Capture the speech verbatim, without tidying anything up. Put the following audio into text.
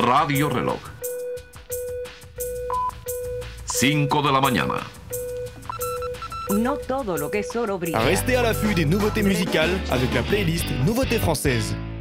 Radio Reloj. cinco de la mañana. No todo lo que es oro brilla. Restez à l'affût des nouveautés musicales avec la playlist Nouveautés françaises.